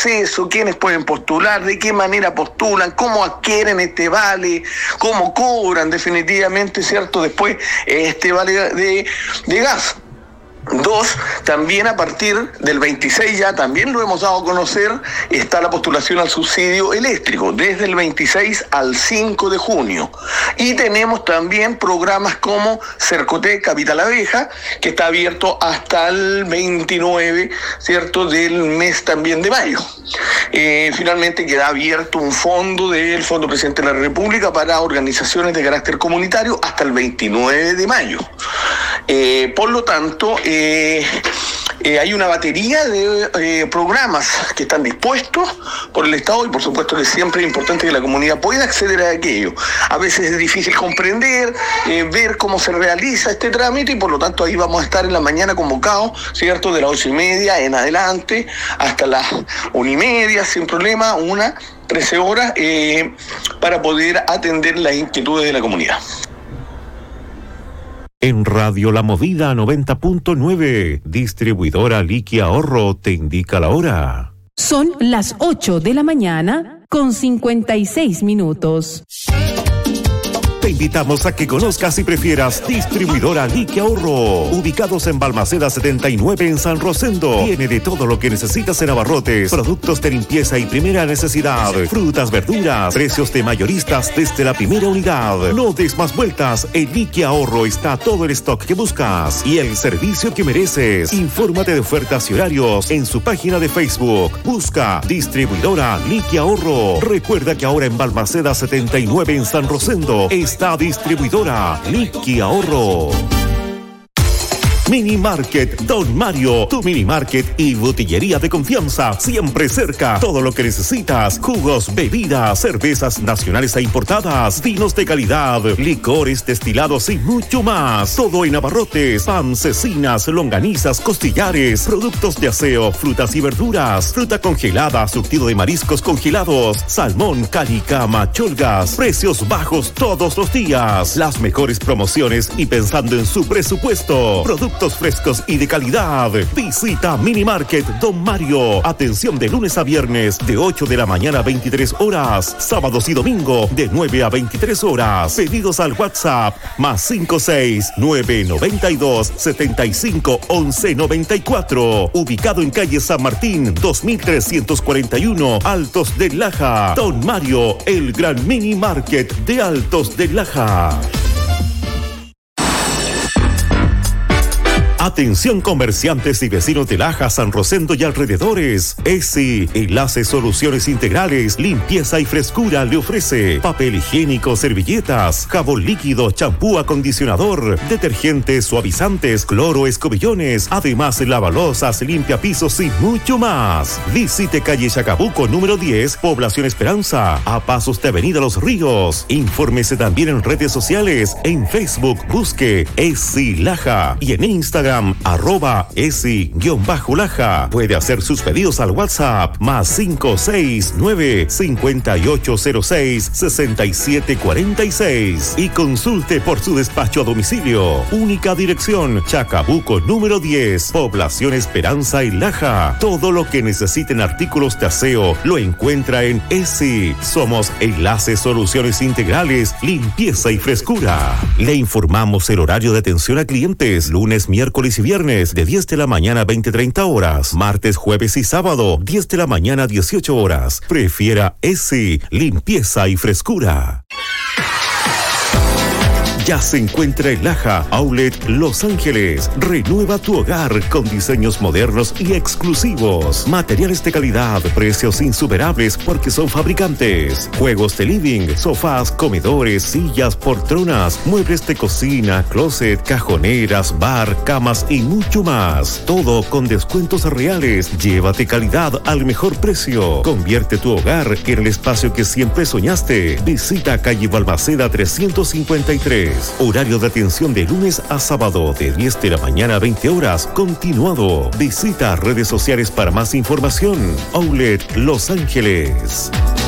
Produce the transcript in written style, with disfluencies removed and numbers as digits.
proceso, quiénes pueden postular, de qué manera postulan, cómo adquieren este vale, cómo cobran definitivamente, ¿cierto?, después este vale de gas. 2, también a partir del 26, ya también lo hemos dado a conocer, está la postulación al subsidio eléctrico, desde el 26 al 5 de junio. Y tenemos también programas como Cercotec Capital Abeja, que está abierto hasta el 29, ¿cierto?, del mes también de mayo. Finalmente queda abierto un fondo del Fondo Presidente de la República para organizaciones de carácter comunitario hasta el 29 de mayo. Por lo tanto, hay una batería de programas que están dispuestos por el Estado y por supuesto que siempre es importante que la comunidad pueda acceder a aquello. A veces es difícil comprender, ver cómo se realiza este trámite y por lo tanto ahí vamos a estar en la mañana convocados, ¿cierto?, de las 8:30 en adelante hasta las 1:30, sin problema, 13 horas, para poder atender las inquietudes de la comunidad. En Radio La Movida 90.9, distribuidora Liqui Ahorro te indica la hora. Son las 8 de la mañana con 56 minutos. Te invitamos a que conozcas y prefieras Distribuidora Liqui Ahorro, ubicados en Balmaceda 79 en San Rosendo. Tiene de todo lo que necesitas en abarrotes, productos de limpieza y primera necesidad, frutas, verduras, precios de mayoristas desde la primera unidad. No des más vueltas, en Liqui Ahorro está todo el stock que buscas y el servicio que mereces. Infórmate de ofertas y horarios en su página de Facebook. Busca Distribuidora Liqui Ahorro. Recuerda que ahora en Balmaceda 79 en San Rosendo está Distribuidora Liqui Ahorro. Mini Market Don Mario, tu mini market y botillería de confianza, siempre cerca. Todo lo que necesitas: jugos, bebidas, cervezas nacionales e importadas, vinos de calidad, licores destilados y mucho más. Todo en abarrotes, pan, cecinas, longanizas, costillares, productos de aseo, frutas y verduras, fruta congelada, surtido de mariscos congelados, salmón, calicama, cholgas, precios bajos todos los días, las mejores promociones y pensando en su presupuesto. Productos frescos y de calidad. Visita Mini Market Don Mario. Atención de lunes a viernes de 8 de la mañana a 23 horas. Sábados y domingo de 9 a 23 horas. Pedidos al WhatsApp +56 992 75 11 94. Ubicado en calle San Martín 2341, Altos de Laja. Don Mario, el gran Mini Market de Altos de Laja. Atención comerciantes y vecinos de Laja, San Rosendo y alrededores. ESI, Enlace Soluciones Integrales, limpieza y frescura le ofrece papel higiénico, servilletas, jabón líquido, champú acondicionador, detergentes, suavizantes, cloro, escobillones, además lavalosas, limpiapisos y mucho más. Visite calle Chacabuco número 10, Población Esperanza, a pasos de Avenida Los Ríos. Infórmese también en redes sociales, en Facebook busque ESI Laja y en Instagram @esi_laja. Puede hacer sus pedidos al WhatsApp +569 5806 6746 y consulte por su despacho a domicilio. Única dirección: Chacabuco número 10, Población Esperanza y Laja. Todo lo que necesiten artículos de aseo lo encuentra en ESI. Somos Enlace Soluciones Integrales, limpieza y frescura. Le informamos el horario de atención a clientes: lunes, miércoles y viernes de 10 de la mañana a 20:30 horas, martes, jueves y sábado 10 de la mañana a 18 horas. Prefiera ESI, limpieza y frescura. Ya se encuentra en Laja, Outlet Los Ángeles. Renueva tu hogar con diseños modernos y exclusivos. Materiales de calidad, precios insuperables porque son fabricantes. Juegos de living, sofás, comedores, sillas, poltronas, muebles de cocina, closet, cajoneras, bar, camas y mucho más. Todo con descuentos reales. Llévate calidad al mejor precio. Convierte tu hogar en el espacio que siempre soñaste. Visita calle Balmaceda 353. Horario de atención de lunes a sábado de 10 de la mañana a 20 horas. Continuado. Visita redes sociales para más información. Outlet Los Ángeles.